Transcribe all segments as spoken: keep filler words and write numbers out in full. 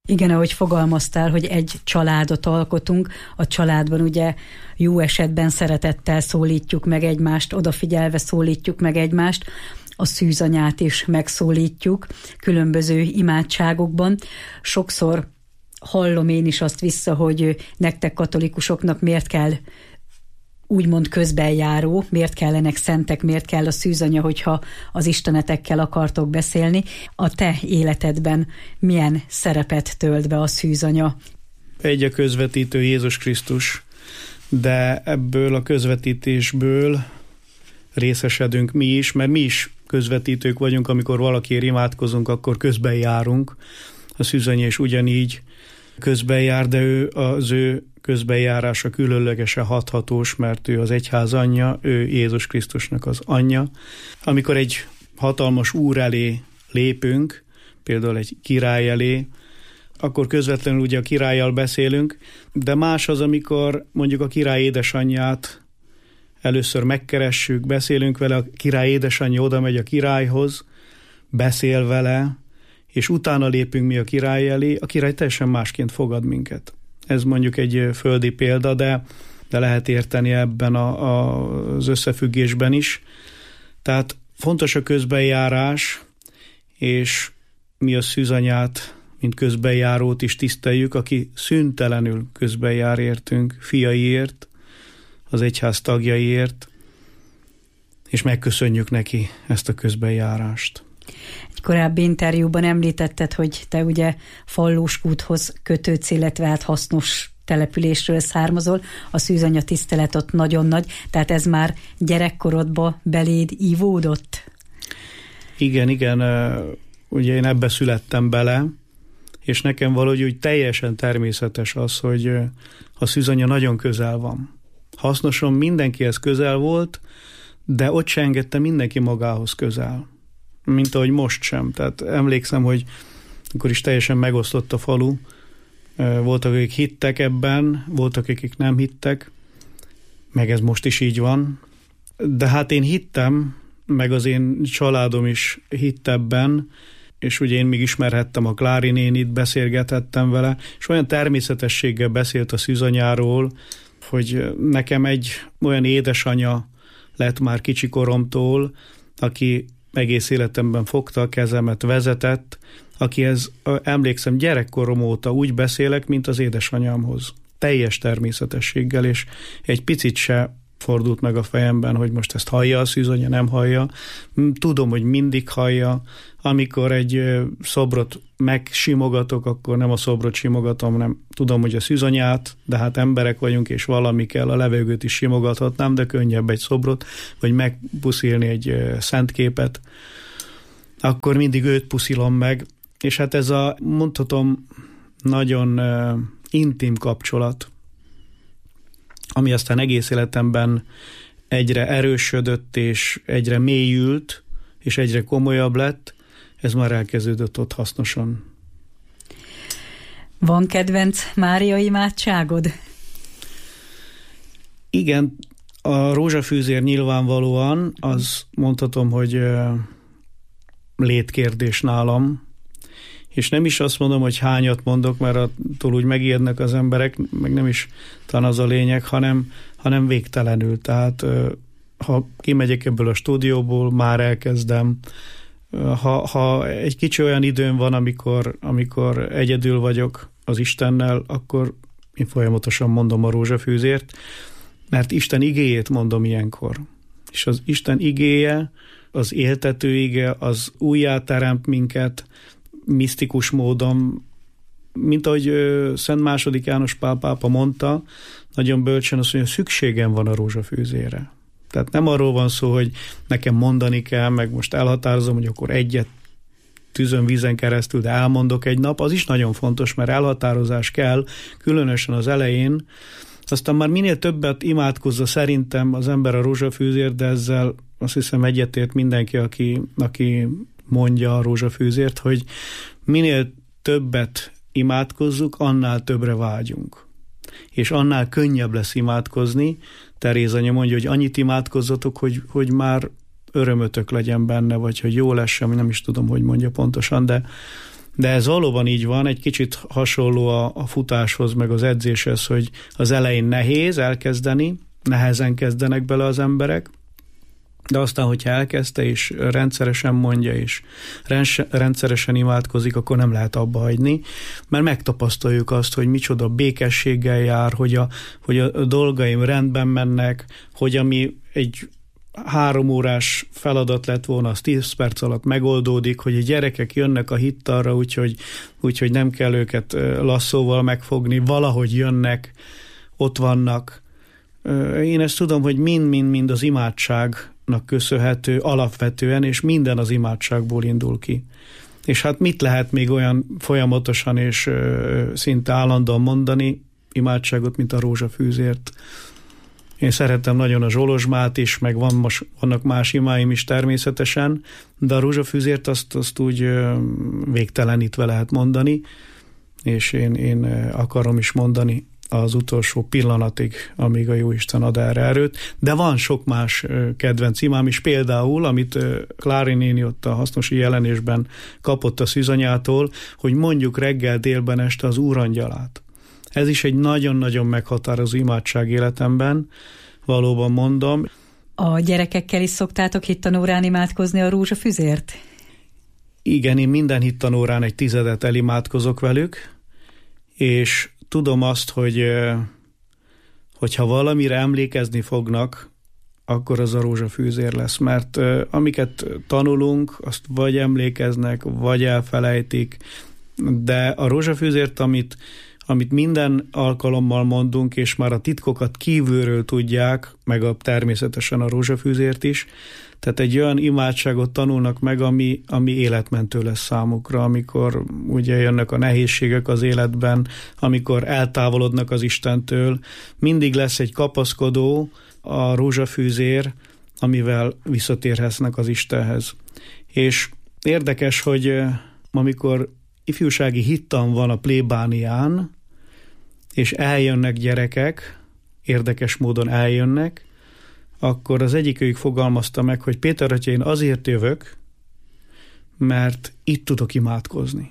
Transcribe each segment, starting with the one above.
Igen, ahogy fogalmaztál, hogy egy családot alkotunk, a családban ugye jó esetben szeretettel szólítjuk meg egymást, odafigyelve szólítjuk meg egymást, a szűzanyát is megszólítjuk különböző imádságokban. Sokszor hallom én is azt vissza, hogy nektek katolikusoknak miért kell úgymond közbenjáró, miért kellenek szentek, miért kell a szűzanya, hogyha az istenetekkel akartok beszélni. A te életedben milyen szerepet tölt be a szűzanya? Egy a közvetítő Jézus Krisztus, de ebből a közvetítésből részesedünk mi is, mert mi is közvetítők vagyunk, amikor valakiért imádkozunk, akkor közben járunk. A szűzanya is ugyanígy közben jár, de ő, az ő közbenjárása különlegesen hathatós, mert ő az egyház anyja, ő Jézus Krisztusnak az anyja. Amikor egy hatalmas úr elé lépünk, például egy király elé, akkor közvetlenül ugye a királlyal beszélünk, de más az, amikor mondjuk a király édesanyját először megkeressük, beszélünk vele, a király édesanyja oda megy a királyhoz, beszél vele, és utána lépünk mi a király elé, a király teljesen másként fogad minket. Ez mondjuk egy földi példa, de, de lehet érteni ebben a, a, az összefüggésben is. Tehát fontos a közbenjárás, és mi a szűzanyát, mint közbenjárót is tiszteljük, aki szüntelenül közbenjár értünk, fiaiért, az egyház tagjaiért, és megköszönjük neki ezt a közbenjárást. Egy korábbi interjúban említetted, hogy te ugye Fallóskúthoz kötődsz, illetve hát hasznos településről származol, a szűzanya tisztelet ott nagyon nagy, tehát ez már gyerekkorodba beléd ívódott? Igen, igen, ugye én ebbe születtem bele, és nekem valahogy úgy teljesen természetes az, hogy a szűzanya nagyon közel van. Hasznoson mindenkihez közel volt, de ott se engedte mindenki magához közel. Mint ahogy most sem. Tehát emlékszem, hogy akkor is teljesen megosztott a falu. Voltak, akik hittek ebben, voltak, akik nem hittek, meg ez most is így van. De hát én hittem, meg az én családom is hitt ebben, és ugye én még ismerhettem a Klári nénit, beszélgethettem vele, és olyan természetességgel beszélt a szűzanyáról, hogy nekem egy olyan édesanya lett már kicsi koromtól, aki egész életemben fogta a kezemet, vezetett, akihez emlékszem gyerekkorom óta úgy beszélek, mint az édesanyámhoz. Teljes természetességgel, és egy picit se fordult meg a fejemben, hogy most ezt hallja a szűzanya, nem hallja. Tudom, hogy mindig hallja. Amikor egy szobrot megsimogatok, akkor nem a szobrot simogatom, hanem tudom, hogy a szűzanyát, de hát emberek vagyunk, és valami kell, a levegőt is simogathatnám, de könnyebb egy szobrot, vagy megpuszilni egy szentképet. Akkor mindig őt puszilom meg, és hát ez a, mondhatom, nagyon intim kapcsolat, ami aztán egész életemben egyre erősödött, és egyre mélyült, és egyre komolyabb lett, ez már elkezdődött ott hasznosan. Van kedvenc Mária imádságod? Igen, a rózsafűzér nyilvánvalóan, az mondhatom, hogy létkérdés nálam, és nem is azt mondom, hogy hányat mondok, mert attól úgy megijednek az emberek, meg nem is talán az a lényeg, hanem, hanem végtelenül. Tehát ha kimegyek ebből a stúdióból, már elkezdem. Ha, ha egy kicsi olyan időm van, amikor, amikor egyedül vagyok az Istennel, akkor én folyamatosan mondom a rózsafűzért, mert Isten igéjét mondom ilyenkor. És az Isten igéje, az éltető ige, az újjáteremt minket, misztikus módon, mint ahogy Szent második János Pál pápa mondta, nagyon bölcsen azt mondja, szükségem van a rózsafűzére. Tehát nem arról van szó, hogy nekem mondani kell, meg most elhatározom, hogy akkor egyet tűzön vízen keresztül, de elmondok egy nap, az is nagyon fontos, mert elhatározás kell, különösen az elején. Aztán már minél többet imádkozza szerintem az ember a rózsafűzért, de ezzel azt hiszem egyetért mindenki, aki, aki mondja a rózsafűzért, hogy minél többet imádkozzuk, annál többre vágyunk. És annál könnyebb lesz imádkozni. Teréz anya mondja, hogy annyit imádkozzatok, hogy, hogy már örömötök legyen benne, vagy hogy jó lesz, nem is tudom, hogy mondja pontosan, de, De ez valóban így van, egy kicsit hasonló a, a futáshoz, meg az edzéshez, hogy az elején nehéz elkezdeni, nehezen kezdenek bele az emberek, de aztán, hogyha elkezdte, és rendszeresen mondja, és rendszeresen imádkozik, akkor nem lehet abba hagyni, mert megtapasztaljuk azt, hogy micsoda békességgel jár, hogy a, hogy a dolgaim rendben mennek, hogy ami egy három órás feladat lett volna, az tíz perc alatt megoldódik, hogy a gyerekek jönnek a hittalra, úgyhogy, úgyhogy nem kell őket lasszóval megfogni, valahogy jönnek, ott vannak. Én ezt tudom, hogy mind-mind-mind az imádságnak köszönhető alapvetően, és minden az imádságból indul ki. És hát mit lehet még olyan folyamatosan és szinte állandóan mondani imádságot, mint a rózsafűzért. Én szeretem nagyon a Zsolozsmát is, meg van most, vannak más imáim is természetesen, de a rózsafűzért azt, azt úgy végtelenítve lehet mondani, és én, én akarom is mondani az utolsó pillanatig, amíg a Jóisten ad erre erőt. De van sok más kedvenc imám is, például, amit Klári néni ott a hasznosi jelenésben kapott a szűzanyától, hogy mondjuk reggel, délben, este az Úrangyalát. Ez is egy nagyon-nagyon meghatározó imádság életemben, valóban mondom. A gyerekekkel is szoktátok hittanórán imádkozni a rózsafüzért? Igen, én minden hittanórán egy tizedet elimádkozok velük, és tudom azt, hogy hogyha valamire emlékezni fognak, akkor az a rózsafűzér lesz, mert amiket tanulunk, azt vagy emlékeznek, vagy elfelejtik, de a rózsafűzért, amit amit minden alkalommal mondunk, és már a titkokat kívülről tudják, meg a, természetesen a rózsafűzért is, tehát egy olyan imádságot tanulnak meg, ami, ami életmentő lesz számukra, amikor ugye jönnek a nehézségek az életben, amikor eltávolodnak az Istentől, mindig lesz egy kapaszkodó, a rózsafűzér, amivel visszatérhetnek az Istenhez. És érdekes, hogy amikor ifjúsági hittan van a plébánián, és eljönnek gyerekek, érdekes módon eljönnek, akkor az egyikőjük fogalmazta meg, hogy Péter atya, én azért jövök, mert itt tudok imádkozni.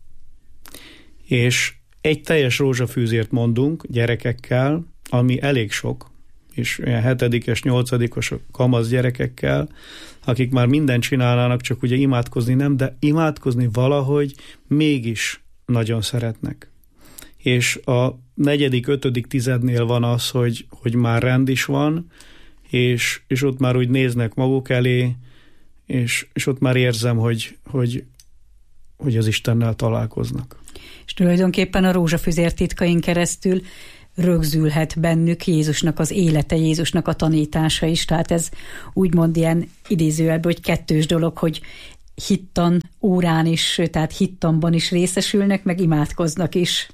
És egy teljes rózsafűzért mondunk gyerekekkel, ami elég sok, és olyan hetedikes, nyolcadikos kamasz gyerekekkel, akik már mindent csinálnának, csak ugye imádkozni nem, de imádkozni valahogy mégis nagyon szeretnek. És a negyedik, ötödik tizednél van az, hogy, hogy már rend is van, és, és ott már úgy néznek maguk elé, és, és ott már érzem, hogy, hogy, hogy az Istennel találkoznak. És tulajdonképpen a rózsafüzér titkain keresztül rögzülhet bennük Jézusnak az élete, Jézusnak a tanítása is, tehát ez úgymond ilyen idézőjelben, hogy kettős dolog, hogy hittan órán is, tehát hittanban is részesülnek, meg imádkoznak is.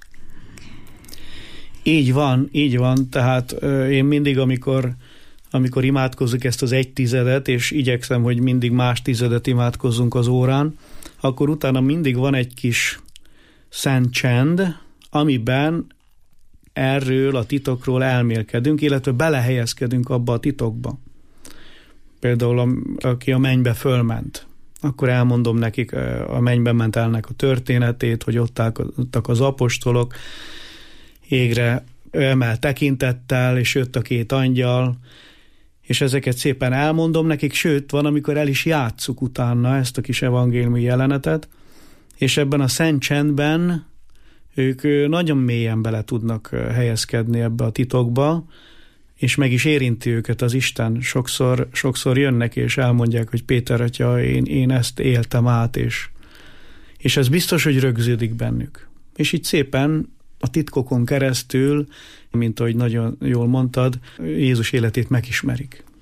Így van, így van, tehát én mindig, amikor, amikor imádkozok ezt az egy tizedet, és igyekszem, hogy mindig más tizedet imádkozzunk az órán, akkor utána mindig van egy kis szent csend, amiben erről a titokról elmélkedünk, illetve belehelyezkedünk abba a titokba. Például a, aki a mennybe fölment, akkor elmondom nekik a mennyben ment elnek a történetét, hogy ott álltak az apostolok, égre emel tekintettel, és jött a két angyal, és ezeket szépen elmondom nekik, sőt, van, amikor el is játsszuk utána ezt a kis evangéliumi jelenetet, és ebben a szent csendben ők nagyon mélyen bele tudnak helyezkedni ebbe a titokba, és meg is érinti őket az Isten. Sokszor, sokszor jönnek és elmondják, hogy Péter atya, én, én ezt éltem át, és, és ez biztos, hogy rögződik bennük. És így szépen a titkokon keresztül, mint ahogy nagyon jól mondtad, Jézus életét megismerik.